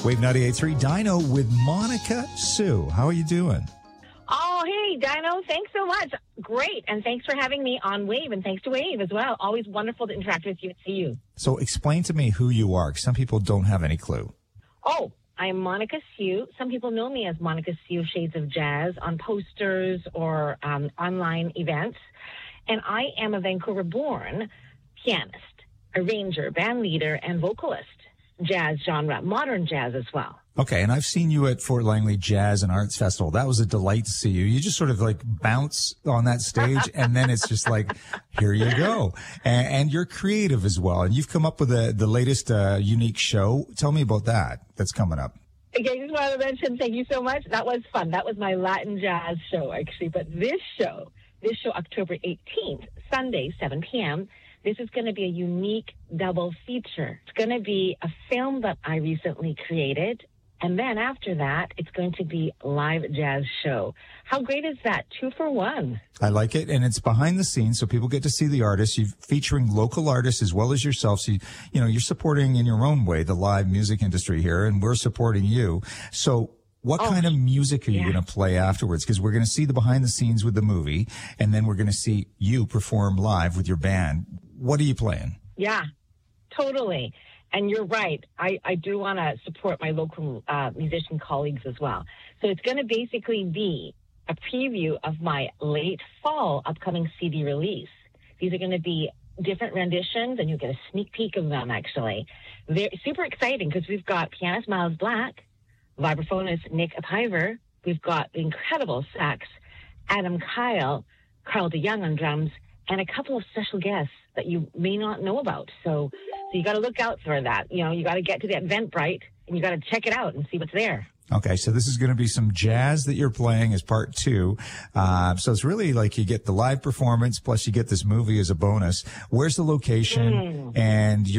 Wave 98.3 Dino with Monica Sue. How are you doing? Oh, hey, Dino. Thanks so much. Great. And thanks for having me on Wave. And thanks to Wave as well. Always wonderful to interact with you and see you. So explain to me who you are, 'cause some people don't have any clue. Oh, I am Monica Sue. Some people know me as Monica Sue Shades of Jazz on posters or online events. And I am a Vancouver-born pianist, arranger, band leader, and vocalist. Jazz genre, modern jazz as well. Okay, and I've seen you at Fort Langley Jazz and Arts Festival. That was a delight to see you. You just sort of like bounce on that stage, and then it's just like, here you go. And you're creative as well. And you've come up with the latest unique show. Tell me about that. That's coming up. Okay, I just want to mention, thank you so much. That was fun. That was my Latin jazz show, actually. But this show, October 18th, Sunday, 7 p.m., this is going to be a unique double feature. It's going to be a film that I recently created. And then after that, it's going to be a live jazz show. How great is that? 2 for 1. I like it. And it's behind the scenes, so people get to see the artists. You're featuring local artists as well as yourself. So, you're supporting in your own way the live music industry here, and we're supporting you. So what kind of music are you going to play afterwards? Because we're going to see the behind the scenes with the movie, and then we're going to see you perform live with your band. What are you playing? Yeah, totally. And you're right. I do want to support my local musician colleagues as well. So it's going to basically be a preview of my late fall upcoming CD release. These are going to be different renditions, and you'll get a sneak peek of them, actually. They're super exciting because we've got pianist Miles Black, vibraphonist Nick Piver. We've got the incredible sax Adam Kyle, Carl DeYoung on drums, and a couple of special guests that you may not know about. So you got to look out for that. You got to get to the Eventbrite, and you got to check it out and see what's there. Okay, so this is going to be some jazz that you're playing as part 2. So it's really like you get the live performance, plus you get this movie as a bonus. Where's the location? And